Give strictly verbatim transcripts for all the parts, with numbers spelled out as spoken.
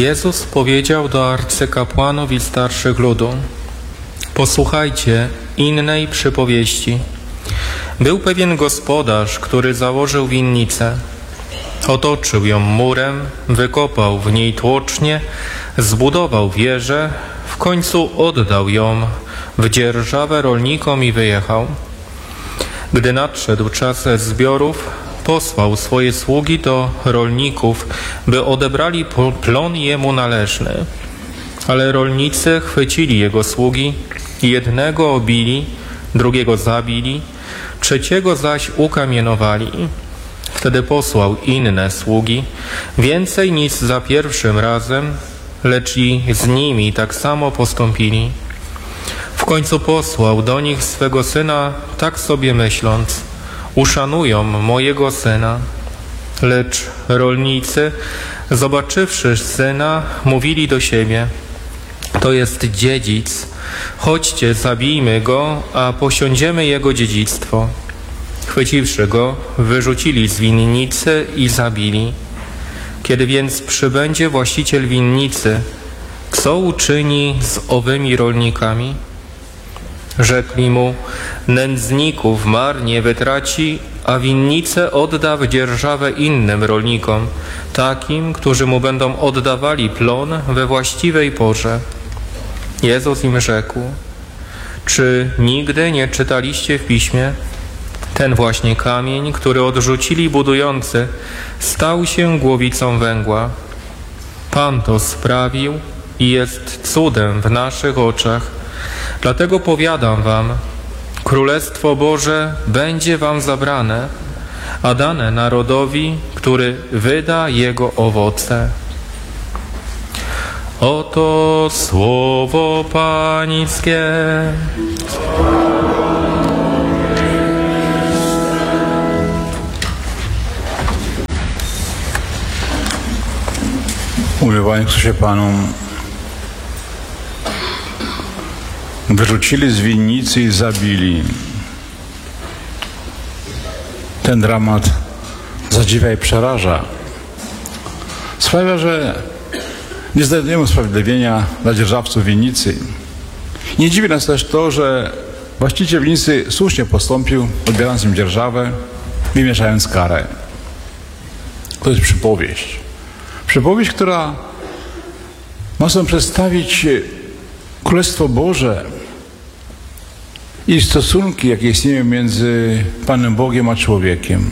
Jezus powiedział do arcykapłanów i starszych ludu: posłuchajcie innej przypowieści. Był pewien gospodarz, który założył winnicę. Otoczył ją murem, wykopał w niej tłocznie, zbudował wieżę, w końcu oddał ją w dzierżawę rolnikom i wyjechał. Gdy nadszedł czas zbiorów, posłał swoje sługi do rolników, by odebrali plon jemu należny. Ale rolnicy chwycili jego sługi, jednego obili, drugiego zabili, trzeciego zaś ukamienowali. Wtedy posłał inne sługi, więcej niż za pierwszym razem, lecz i z nimi tak samo postąpili. W końcu posłał do nich swego syna, tak sobie myśląc: uszanują mojego syna. Lecz rolnicy, zobaczywszy syna, mówili do siebie: to jest dziedzic, chodźcie, zabijmy go, a posiądziemy jego dziedzictwo. Chwyciwszy go, wyrzucili z winnicy i zabili. Kiedy więc przybędzie właściciel winnicy, co uczyni z owymi rolnikami? Rzekli mu: nędzników marnie wytraci, a winnicę odda w dzierżawę innym rolnikom, takim, którzy mu będą oddawali plon we właściwej porze. Jezus im rzekł: czy nigdy nie czytaliście w Piśmie? Ten właśnie kamień, który odrzucili budujący, stał się głowicą węgła. Pan to sprawił i jest cudem w naszych oczach. Dlatego powiadam wam, Królestwo Boże będzie wam zabrane, a dane narodowi, który wyda jego owoce. Oto słowo Pańskie. Umiłowani Chrystusie Panu, wyrzucili z winnicy i zabili. Ten dramat zadziwia i przeraża. Sprawia, że nie znajdujemy usprawiedliwienia dla dzierżawców winnicy. Nie dziwi nas też to, że właściciel winnicy słusznie postąpił, odbierając im dzierżawę, wymierzając karę. To jest przypowieść. Przypowieść, która ma sobie przedstawić Królestwo Boże i stosunki, jakie istnieją między Panem Bogiem a człowiekiem.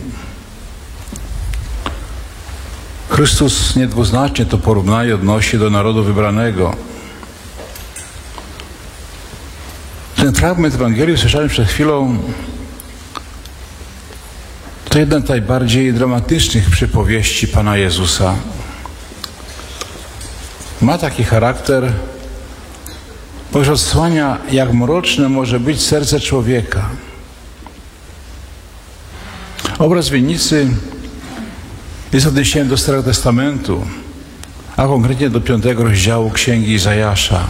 Chrystus niedwuznacznie to porównanie odnosi do narodu wybranego. Ten fragment Ewangelii słyszałem przed chwilą, to jedna z najbardziej dramatycznych przypowieści Pana Jezusa. Ma taki charakter, ponieważ odsłania, jak mroczne może być serce człowieka. Obraz winnicy jest odniesieniem do Starego Testamentu, a konkretnie do piątego rozdziału Księgi Izajasza.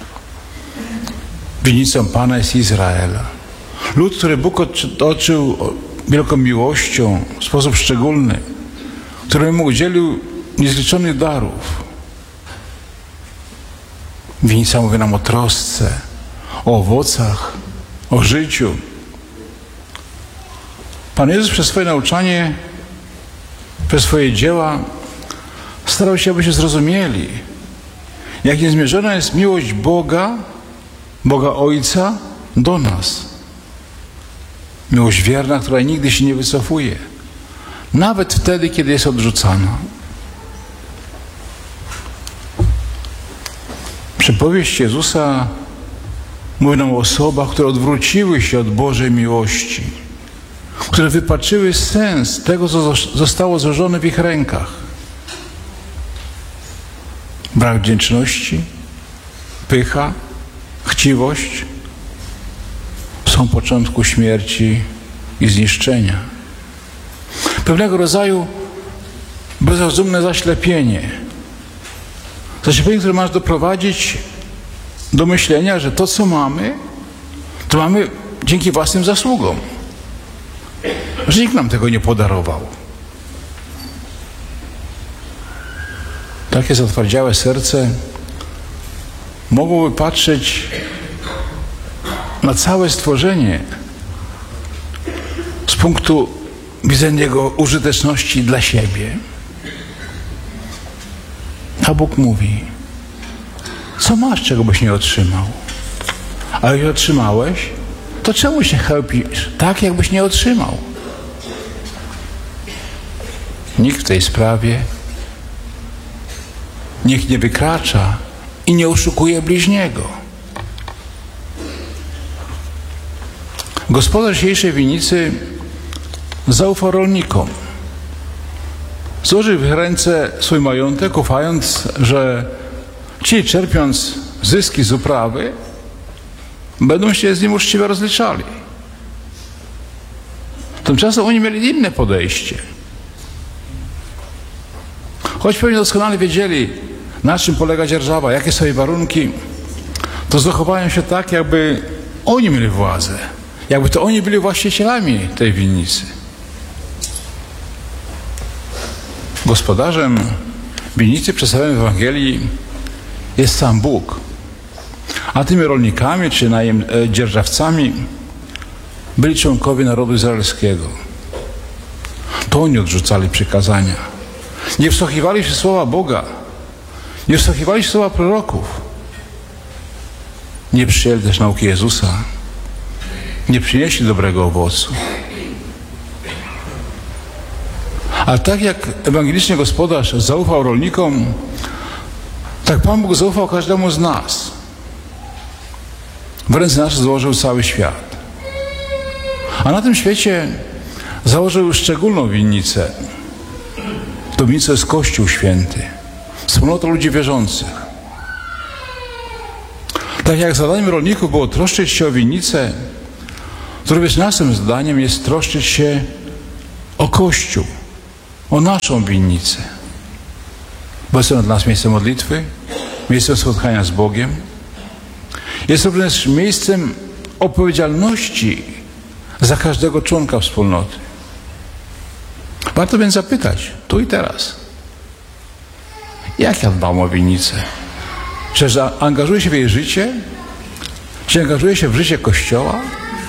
Winnicą Pana jest Izrael. Lud, który Bóg otoczył wielką miłością w sposób szczególny, któremu udzielił niezliczonych darów. Winnica mówi nam o trosce, o owocach, o życiu. Pan Jezus przez swoje nauczanie, przez swoje dzieła starał się, abyśmy zrozumieli, jak niezmierzona jest miłość Boga, Boga Ojca do nas. Miłość wierna, która nigdy się nie wycofuje, nawet wtedy, kiedy jest odrzucana. Przypowieść Jezusa mówi nam o osobach, które odwróciły się od Bożej miłości, które wypaczyły sens tego, co zostało złożone w ich rękach. Brak wdzięczności, pycha, chciwość są początku śmierci i zniszczenia. Pewnego rodzaju bezrozumne zaślepienie. Zaślepienie, które ma doprowadzić do myślenia, że to, co mamy, to mamy dzięki własnym zasługom. Że nikt nam tego nie podarował. takie zatwardziałe serce mogłoby patrzeć na całe stworzenie z punktu widzenia jego użyteczności dla siebie. A Bóg mówi: co masz, czego byś nie otrzymał? A jeśli otrzymałeś, to czemu się chełpisz tak, jakbyś nie otrzymał? Nikt w tej sprawie niech nie wykracza i nie oszukuje bliźniego. Gospodarz dzisiejszej winnicy zaufał rolnikom. Złożył w ich ręce swój majątek, ufając, że ci, czerpiąc zyski z uprawy, będą się z nim uczciwie rozliczali. Tymczasem oni mieli inne podejście. Choć pewnie doskonale wiedzieli, na czym polega dzierżawa, jakie są jej warunki, to zachowają się tak, jakby oni mieli władzę. Jakby to oni byli właścicielami tej winnicy. Gospodarzem winnicy przedstawionej w Ewangelii jest sam Bóg. A tymi rolnikami czy najem, e, dzierżawcami byli członkowie narodu izraelskiego. To oni odrzucali przykazania. Nie wsłuchiwali się w słowa Boga. Nie wsłuchiwali się w słowa proroków. Nie przyjęli też nauki Jezusa. Nie przynieśli dobrego owocu. A tak jak ewangeliczny gospodarz zaufał rolnikom, tak Pan Bóg zaufał każdemu z nas. W ręce nasze złożył cały świat. A na tym świecie założył szczególną winnicę. To winnica jest Kościół Święty. Wspólnota ludzi wierzących. Tak jak zadaniem rolników było troszczyć się o winnicę, to również naszym zadaniem jest troszczyć się o Kościół, o naszą winnicę. Bo jest to dla nas miejsce modlitwy, miejscem spotkania z Bogiem. Jest również miejscem odpowiedzialności za każdego członka wspólnoty. Warto więc zapytać, tu i teraz, jak ja dbam o winnicę? Czy angażuję się w jej życie? Czy angażuję się w życie Kościoła?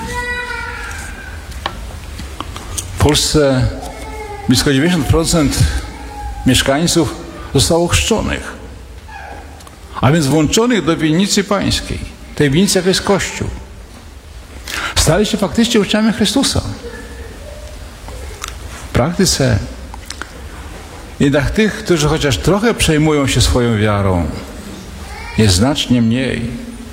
W Polsce blisko dziewięćdziesiąt procent mieszkańców zostało chrzczonych, a więc włączonych do winnicy pańskiej, tej winnicy, jak jest Kościół. Stali się faktycznie uczniami Chrystusa. W praktyce jednak tych, którzy chociaż trochę przejmują się swoją wiarą, jest znacznie mniej.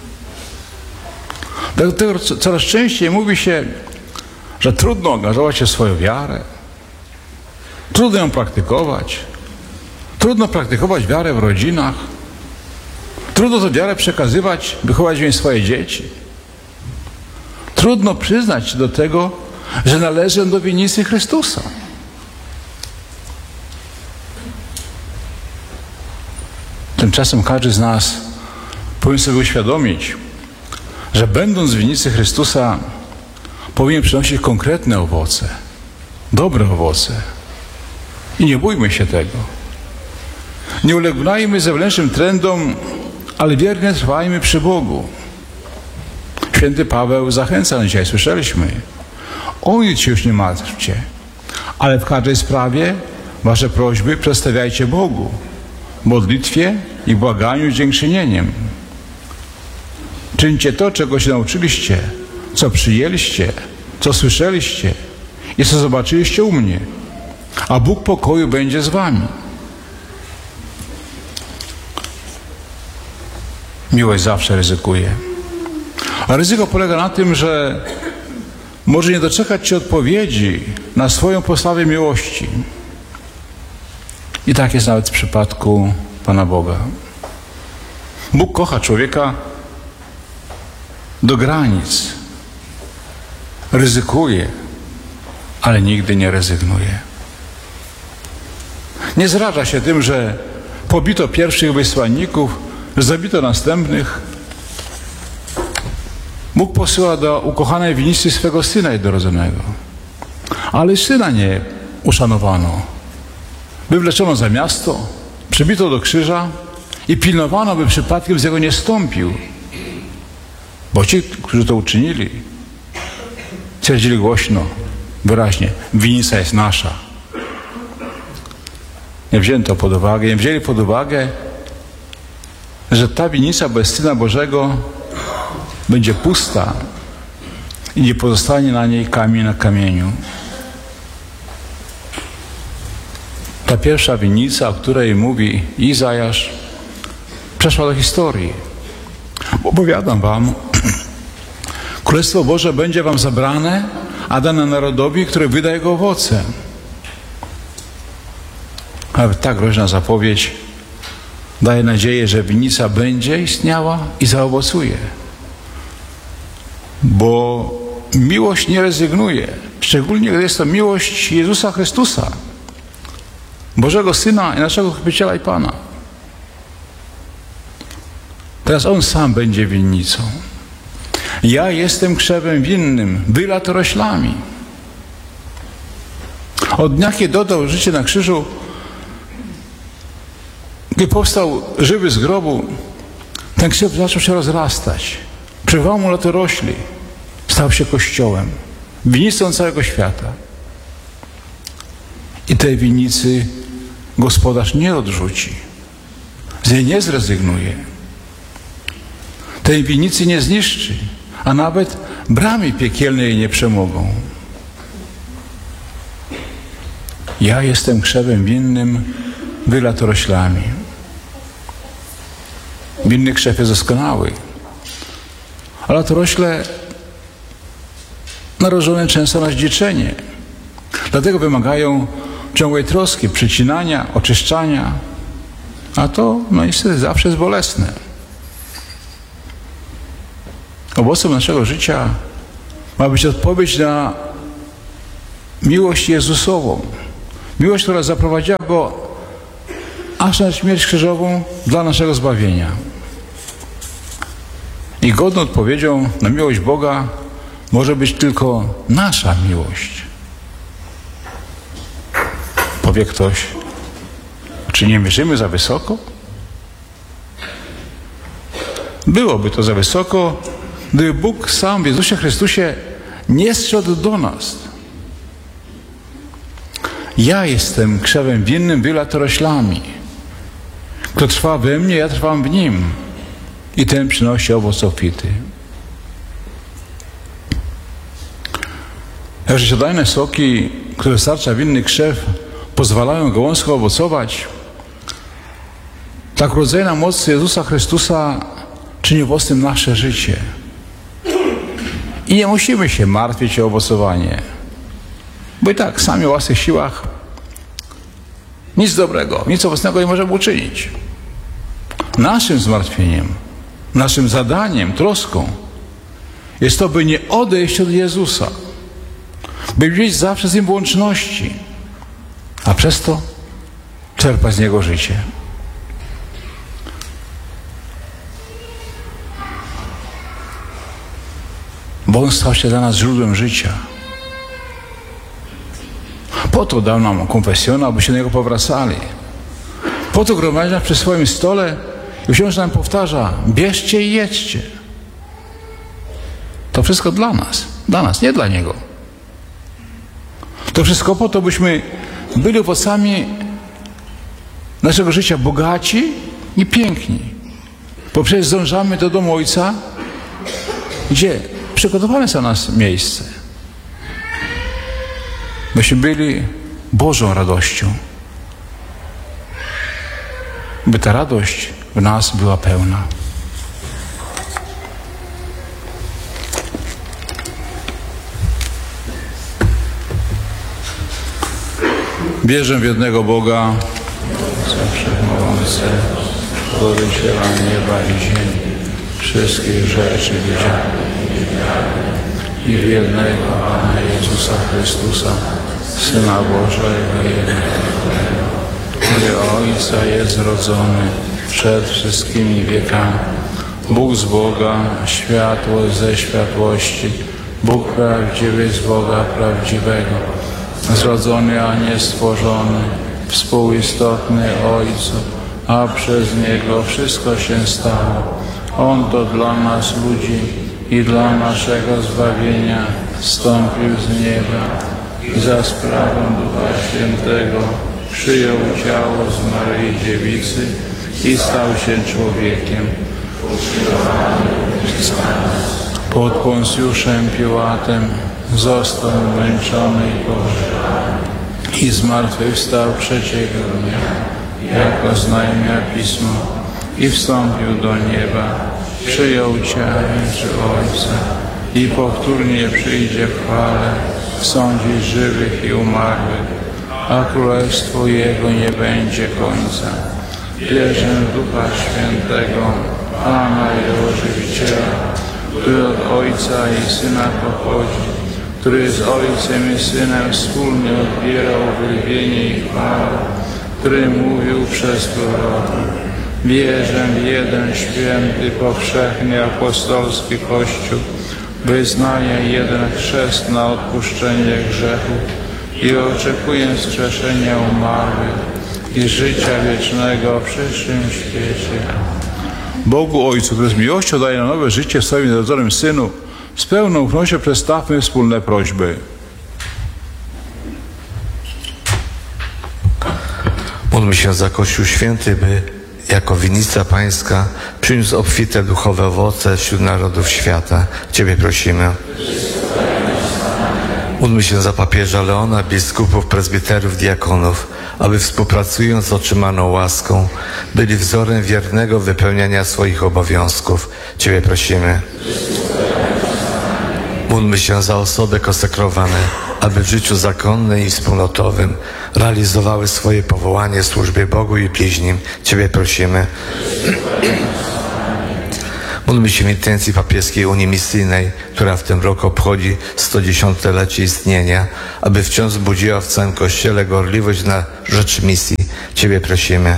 Dlatego coraz częściej mówi się, że trudno angażować się w swoją wiarę, trudno ją praktykować, trudno praktykować wiarę w rodzinach, trudno tę wiarę przekazywać, wychować w niej swoje dzieci. Trudno przyznać się do tego, że należę do winnicy Chrystusa. Tymczasem każdy z nas powinien sobie uświadomić, że będąc w winnicy Chrystusa powinien przynosić konkretne owoce, dobre owoce. I nie bójmy się tego. Nie ulegajmy zewnętrznym trendom, ale wiernie trwajmy przy Bogu. Święty Paweł zachęca, dzisiaj słyszeliśmy, o nic się już nie martwcie, ale w każdej sprawie wasze prośby przedstawiajcie Bogu, w modlitwie i błaganiu z dziękczynieniem. Czyńcie to, czego się nauczyliście, co przyjęliście, co słyszeliście i co zobaczyliście u mnie, a Bóg pokoju będzie z wami. Miłość zawsze ryzykuje. A ryzyko polega na tym, że może nie doczekać się odpowiedzi na swoją postawę miłości. I tak jest nawet w przypadku Pana Boga. Bóg kocha człowieka do granic. Ryzykuje, ale nigdy nie rezygnuje. Nie zraża się tym, że pobito pierwszych wysłanników, że zabito następnych. Bóg posyła do ukochanej winnicy swego Syna jednorodzonego. Ale Syna nie uszanowano. Wywleczono za miasto, przybito do krzyża i pilnowano, by przypadkiem z niego nie stąpił. Bo ci, którzy to uczynili, twierdzili głośno, wyraźnie, winnica jest nasza. Nie wzięto pod uwagę, nie wzięli pod uwagę, że ta winnica bez Syna Bożego będzie pusta i nie pozostanie na niej kamień na kamieniu. Ta pierwsza winnica, o której mówi Izajasz, przeszła do historii. Bo powiadam wam, Królestwo Boże będzie wam zabrane, a dane narodowi, który wyda jego owoce. Ale ta groźna zapowiedź daje nadzieję, że winnica będzie istniała i zaowocuje. Bo miłość nie rezygnuje, szczególnie gdy jest to miłość Jezusa Chrystusa, Bożego Syna i naszego Zbawiciela i Pana. Teraz On sam będzie winnicą. Ja jestem krzewem winnym, wy latoroślami. Od dnia, kiedy oddał życie na krzyżu, gdy powstał żywy z grobu, ten krzew zaczął się rozrastać. Przywołał mu latorośli. Stał się Kościołem, winnicą całego świata. I tej winnicy Gospodarz nie odrzuci. Z niej nie zrezygnuje. Tej winnicy nie zniszczy, a nawet bramy piekielne jej nie przemogą. Ja jestem krzewem winnym, wy latoroślami. Winny krzew jest doskonały, a latorośle narażone często na zdziczenie. Dlatego wymagają ciągłej troski, przycinania, oczyszczania, a to no niestety zawsze jest bolesne. Owocem naszego życia ma być odpowiedź na miłość Jezusową. Miłość, która zaprowadziła Go aż na śmierć krzyżową dla naszego zbawienia. I godną odpowiedzią na miłość Boga może być tylko nasza miłość. Powie ktoś, czy nie mierzymy za wysoko? Byłoby to za wysoko, gdyby Bóg sam w Jezusie Chrystusie nie zszedł do nas. Ja jestem krzewem winnym, wy latoroślami. Kto trwa we mnie, ja trwam w nim. I ten przynosi owoc obfity. Jak życiodajne soki, które starcza winny krzew, pozwalają gałązkom owocować, tak rodzajna moc Jezusa Chrystusa czyni owocnym nasze życie. I nie musimy się martwić o owocowanie. Bo i tak sami o własnych siłach nic dobrego, nic owocnego nie możemy uczynić. Naszym zmartwieniem, naszym zadaniem, troską jest to, by nie odejść od Jezusa, by być zawsze z Nim w łączności, a przez to czerpać z Niego życie. Bo On stał się dla nas źródłem życia. Po to dał nam konfesjonał, aby się do Niego powracali. Po to gromadzi nas przy swoim stole i wciąż nam powtarza: bierzcie i jedźcie. To wszystko dla nas. Dla nas, nie dla Niego. To wszystko po to, byśmy byli owocami naszego życia bogaci i piękni. Bo przecież zdążamy do domu Ojca, gdzie przygotowane jest dla nas miejsce. Byśmy byli Bożą radością. By ta radość w nas była pełna. Wierzę w jednego Boga, Wszechmogący, Stworzyciela nieba i ziemi, wszystkich rzeczy widzianych i w jednego Pana Jezusa Chrystusa, Syna Bożego jedynego, który Ojca jest zrodzony przed wszystkimi wiekami, Bóg z Boga, światło ze światłości, Bóg prawdziwy z Boga prawdziwego, zrodzony, a nie stworzony, współistotny Ojcu, a przez Niego wszystko się stało. On to dla nas ludzi i dla naszego zbawienia zstąpił z nieba i za sprawą Ducha Świętego przyjął ciało z Maryi Dziewicy i stał się człowiekiem. Pod Poncjuszem Piłatem został męczony i pogrzebany i zmartwychwstał trzeciego dnia, jak oznajmia Pismo, i wstąpił do nieba, przyjął ciężar Ojca i powtórnie przyjdzie w chwale sądzić żywych i umarłych, a królestwo Jego nie będzie końca. Wierzę w Ducha Świętego, Pana i Ożywiciela, który od Ojca i Syna pochodzi, który z Ojcem i Synem wspólnie odbierał wywienie i chwałę, który mówił przez proroków. Wierzę w jeden święty, powszechny, apostolski Kościół, wyznaję jeden chrzest na odpuszczenie grzechów i oczekuję wskrzeszenia umarłych i życia wiecznego w przyszłym świecie. Bogu Ojcu, który z miłością daje nam nowe życie w swoim narodzonym Synu, z pełną ufnością przestawmy wspólne prośby. Módlmy się za Kościół Święty, by jako winnica Pańska przyniósł obfite duchowe owoce wśród narodów świata. Ciebie prosimy. Módlmy się za papieża Leona, biskupów, prezbiterów, diakonów, aby współpracując z otrzymaną łaską byli wzorem wiernego wypełniania swoich obowiązków. Ciebie prosimy. Módlmy się za osoby konsekrowane, aby w życiu zakonnym i wspólnotowym realizowały swoje powołanie w służbie Bogu i bliźnim. Ciebie prosimy. Módlmy się w intencji papieskiej Unii Misyjnej, która w tym roku obchodzi sto dziesięciolecie istnienia, aby wciąż budziła w całym Kościele gorliwość na rzecz misji. Ciebie prosimy.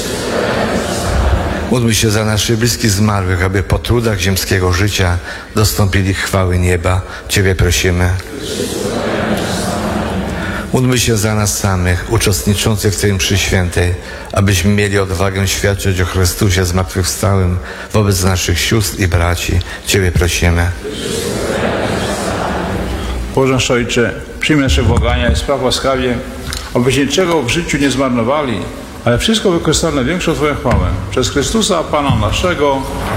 Módlmy się za naszych bliskich zmarłych, aby po trudach ziemskiego życia dostąpili chwały nieba. Ciebie prosimy. Módlmy się za nas samych, uczestniczących w tej mszy świętej, abyśmy mieli odwagę świadczyć o Chrystusie zmartwychwstałym wobec naszych sióstr i braci. Ciebie prosimy. Boże nasz Ojcze, przyjmij nasze błagania i spraw łaskawie, abyśmy niczego w życiu nie zmarnowali, ale wszystko wykorzystali na większą Twoją chwałę. Przez Chrystusa, Pana naszego.